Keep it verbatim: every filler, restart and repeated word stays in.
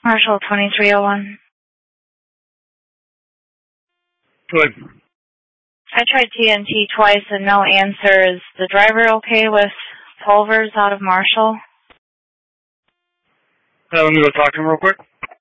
Marshall twenty-three oh one. Good. I tried T N T twice and no answer. Is the driver okay with Pulvers out of Marshall? Uh, let me go talk to him real quick.